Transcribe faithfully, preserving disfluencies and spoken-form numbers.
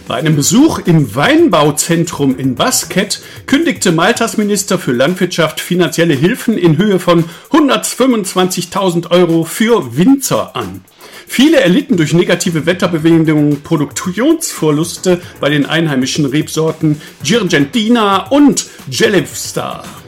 Bei einem Besuch im Weinbauzentrum in Basket kündigte Maltas Minister für Landwirtschaft finanzielle Hilfen in Höhe von hundertfünfundzwanzigtausend Euro für Winzer an. Viele erlitten durch negative Wetterbedingungen Produktionsverluste bei den einheimischen Rebsorten Girgentina und Gelevstar.